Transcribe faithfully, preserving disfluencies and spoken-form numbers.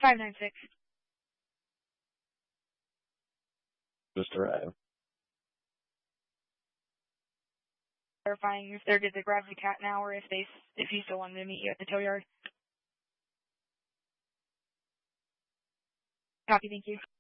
five nine six. Just arrived. Verifying if they're good to grab the cat now, or if they if he still wanted to meet you at the tow yard. Copy, thank you.